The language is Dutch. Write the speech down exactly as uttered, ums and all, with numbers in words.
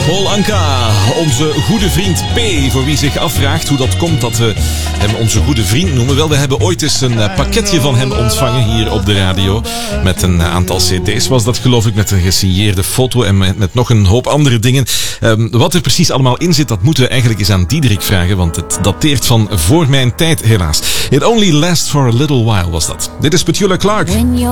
Paul Anka, onze goede vriend P, voor wie zich afvraagt hoe dat komt dat we hem onze goede vriend noemen. Wel, we hebben ooit eens een pakketje van hem ontvangen hier op de radio. Met een aantal cd's was dat, geloof ik, met een gesigneerde foto en met, met nog een hoop andere dingen. Um, wat er precies allemaal in zit, dat moeten we eigenlijk eens aan Diederik vragen, want het dateert van voor mijn tijd, helaas. It only lasts for a little while was dat. Dit is Petula Clark.